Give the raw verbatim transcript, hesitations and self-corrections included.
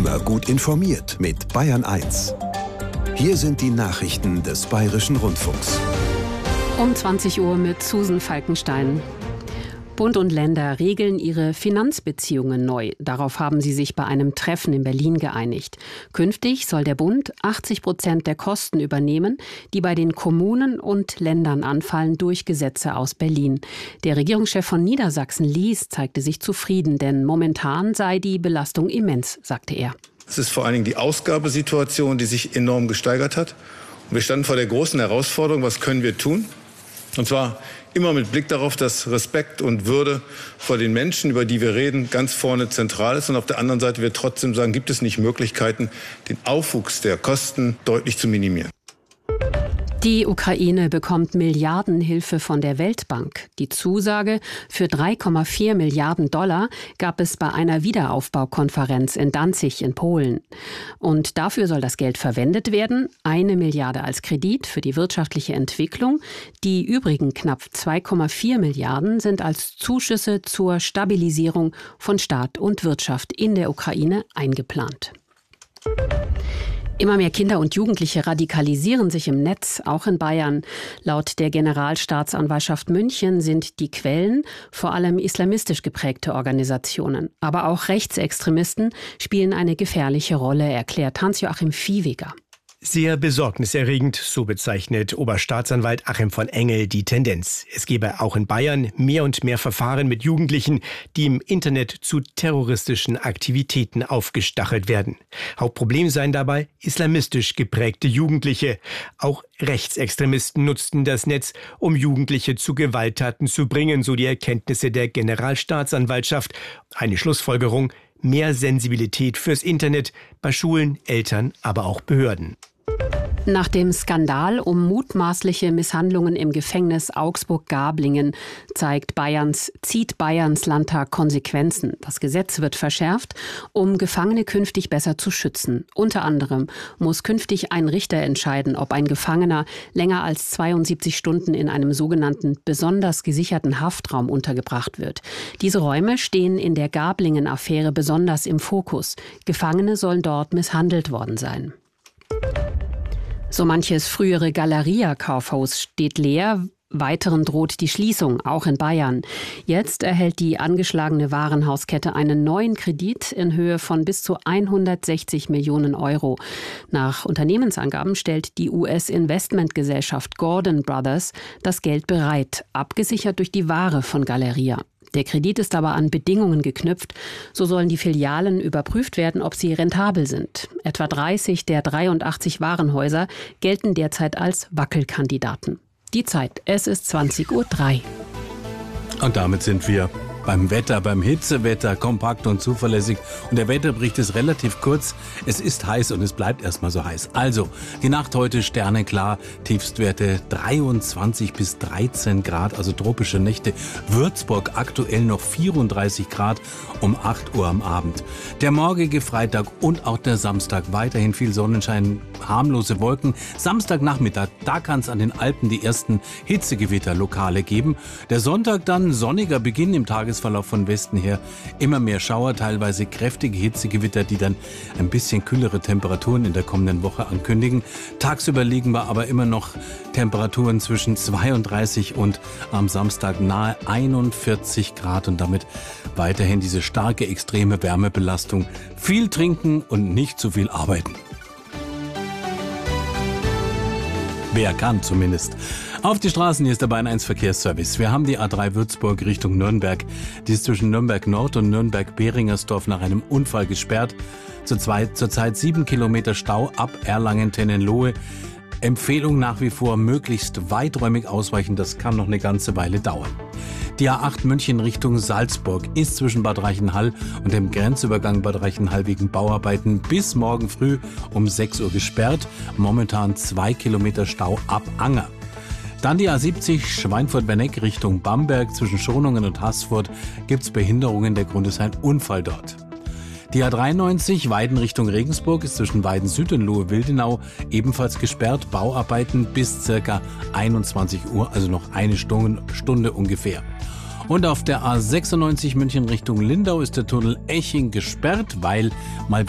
Immer gut informiert mit Bayern eins. Hier sind die Nachrichten des Bayerischen Rundfunks. Um zwanzig Uhr mit Susan Falkenstein. Bund und Länder regeln ihre Finanzbeziehungen neu. Darauf haben sie sich bei einem Treffen in Berlin geeinigt. Künftig soll der Bund achtzig Prozent der Kosten übernehmen, die bei den Kommunen und Ländern anfallen, durch Gesetze aus Berlin. Der Regierungschef von Niedersachsen, Lies, zeigte sich zufrieden, denn momentan sei die Belastung immens, sagte er. Es ist vor allen Dingen die Ausgabesituation, die sich enorm gesteigert hat. Und wir standen vor der großen Herausforderung, was können wir tun? Und zwar immer mit Blick darauf, dass Respekt und Würde vor den Menschen, über die wir reden, ganz vorne zentral ist. Und auf der anderen Seite wir trotzdem sagen, gibt es nicht Möglichkeiten, den Aufwuchs der Kosten deutlich zu minimieren. Die Ukraine bekommt Milliardenhilfe von der Weltbank. Die Zusage für drei Komma vier Milliarden Dollar gab es bei einer Wiederaufbaukonferenz in Danzig in Polen. Und dafür soll das Geld verwendet werden. Eine Milliarde als Kredit für die wirtschaftliche Entwicklung. Die übrigen knapp zwei Komma vier Milliarden sind als Zuschüsse zur Stabilisierung von Staat und Wirtschaft in der Ukraine eingeplant. Immer mehr Kinder und Jugendliche radikalisieren sich im Netz, auch in Bayern. Laut der Generalstaatsanwaltschaft München sind die Quellen vor allem islamistisch geprägte Organisationen. Aber auch Rechtsextremisten spielen eine gefährliche Rolle, erklärt Hans-Joachim Viehweger. Sehr besorgniserregend, so bezeichnet Oberstaatsanwalt Achim von Engel die Tendenz. Es gebe auch in Bayern mehr und mehr Verfahren mit Jugendlichen, die im Internet zu terroristischen Aktivitäten aufgestachelt werden. Hauptproblem seien dabei islamistisch geprägte Jugendliche. Auch Rechtsextremisten nutzten das Netz, um Jugendliche zu Gewalttaten zu bringen, so die Erkenntnisse der Generalstaatsanwaltschaft. Eine Schlussfolgerung: mehr Sensibilität fürs Internet bei Schulen, Eltern, aber auch Behörden. Nach dem Skandal um mutmaßliche Misshandlungen im Gefängnis Augsburg-Gablingen zeigt Bayerns, zieht Bayerns Landtag Konsequenzen. Das Gesetz wird verschärft, um Gefangene künftig besser zu schützen. Unter anderem muss künftig ein Richter entscheiden, ob ein Gefangener länger als zweiundsiebzig Stunden in einem sogenannten besonders gesicherten Haftraum untergebracht wird. Diese Räume stehen in der Gablingen-Affäre besonders im Fokus. Gefangene sollen dort misshandelt worden sein. So manches frühere Galeria-Kaufhaus steht leer. Weiteren droht die Schließung, auch in Bayern. Jetzt erhält die angeschlagene Warenhauskette einen neuen Kredit in Höhe von bis zu hundertsechzig Millionen Euro. Nach Unternehmensangaben stellt die U S-Investmentgesellschaft Gordon Brothers das Geld bereit, abgesichert durch die Ware von Galeria. Der Kredit ist aber an Bedingungen geknüpft. So sollen die Filialen überprüft werden, ob sie rentabel sind. Etwa dreißig der dreiundachtzig Warenhäuser gelten derzeit als Wackelkandidaten. Die Zeit, es ist zwanzig Uhr drei. Und damit sind wir beim Wetter, beim Hitzewetter, kompakt und zuverlässig. Und der Wetterbericht ist relativ kurz. Es ist heiß und es bleibt erstmal so heiß. Also, die Nacht heute sterneklar, Tiefstwerte dreiundzwanzig bis dreizehn Grad, also tropische Nächte. Würzburg aktuell noch vierunddreißig Grad um acht Uhr am Abend. Der morgige Freitag und auch der Samstag weiterhin viel Sonnenschein, harmlose Wolken. Samstagnachmittag, da kann es an den Alpen die ersten Hitzegewitterlokale geben. Der Sonntag dann sonniger Beginn im Tagesverlauf von Westen her. Immer mehr Schauer, teilweise kräftige Hitzegewitter, die dann ein bisschen kühlere Temperaturen in der kommenden Woche ankündigen. Tagsüber liegen wir aber immer noch Temperaturen zwischen zweiunddreißig und am Samstag nahe einundvierzig Grad und damit weiterhin diese starke extreme Wärmebelastung. Viel trinken und nicht zu viel arbeiten. Wer kann zumindest. Auf die Straßen, hier ist der Bayern eins Verkehrsservice. Wir haben die A drei Würzburg Richtung Nürnberg. Die ist zwischen Nürnberg Nord und Nürnberg-Beringersdorf nach einem Unfall gesperrt. Zurzeit, zurzeit sieben Kilometer Stau ab Erlangen-Tennenlohe. Empfehlung nach wie vor, möglichst weiträumig ausweichen. Das kann noch eine ganze Weile dauern. Die A acht München Richtung Salzburg ist zwischen Bad Reichenhall und dem Grenzübergang Bad Reichenhall wegen Bauarbeiten bis morgen früh um sechs Uhr gesperrt. Momentan zwei Kilometer Stau ab Anger. Dann die A siebzig Schweinfurt-Werneck Richtung Bamberg. Zwischen Schonungen und Haßfurt gibt es Behinderungen. Der Grund ist ein Unfall dort. Die A dreiundneunzig Weiden Richtung Regensburg ist zwischen Weiden Süd und Lohe-Wildenau ebenfalls gesperrt. Bauarbeiten bis circa einundzwanzig Uhr, also noch eine Stunde, Stunde ungefähr. Und auf der A sechsundneunzig München Richtung Lindau ist der Tunnel Eching gesperrt, weil mal